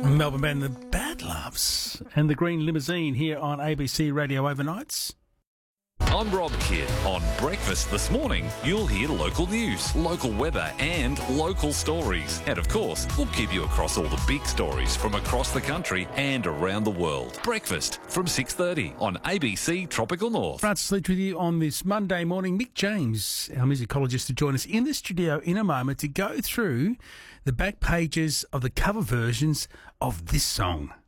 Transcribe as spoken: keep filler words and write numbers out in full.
Melbourne band The Bad Loves and the Green Limousine here on A B C Radio Overnights. I'm Rob Kidd. On Breakfast this morning, you'll hear local news, local weather and local stories. And of course, we'll keep you across all the big stories from across the country and around the world. Breakfast from six thirty on A B C Tropical North. Francis Leach with you on this Monday morning. Mick James, our musicologist, to join us in the studio in a moment to go through the back pages of the cover versions of this song.